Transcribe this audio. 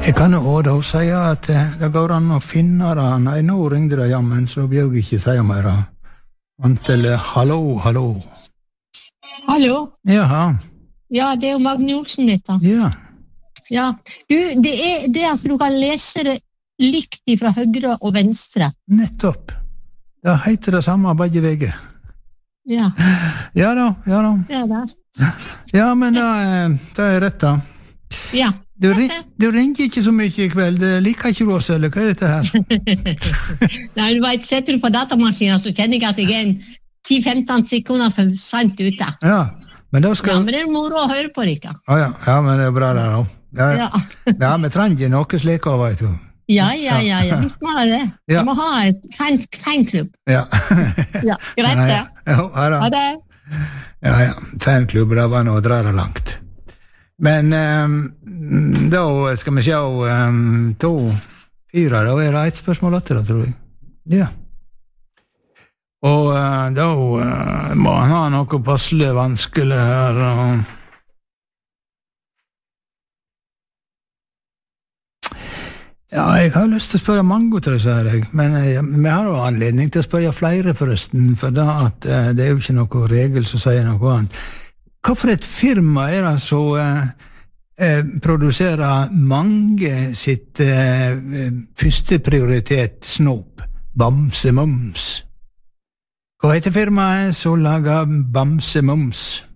Jeg kan jo da si at det går an å finne det. Nei, nå ringde det jammen, så bjør jeg ikke si mer. Antel, hallo, hallo. Hallo? Jaha. Ja, det jo Magne Olsen dette. Ja. Ja, du, det det at du kan lese det likt fra høyre og venstre. Nettopp. Det heter det samme begge veger. Ja. Ja da, ja da. Det det. Ja, men det rett da. Ja. Du ringer ikke så mye I kveld. Liker ikke du oss, eller hva dette her? Nei, du vet, setter du på datamaskinen, så kjenner jeg at jeg en 10-15 sekunder for sent ute. Ja, men da skal... Ja, men det moro å høre på dere. Ja, men det bra der da. Ja, vi trenger noe slik av, vet du. Ja, visst må det. Vi må ha et fanklubb. Ja. Ja, greit det. Ja da. Ha det. Ja, fanklubb, det var noe å dra det langt. Men da skal vi se 2, 4, da det et spørsmål etter det, tror jeg. Ja. Og da må han ha noe passelig vanskelig her. Ja, jeg har lyst til å spørre mange til disse her, men vi har jo anledning til å spørre flere forresten, for da at det jo ikke noe regel som sier noe annet. Hva for et firma det som produserer mange sitt første prioritet snop, Bamse Mums? Hva heter firmaet som lager Bamse Mums?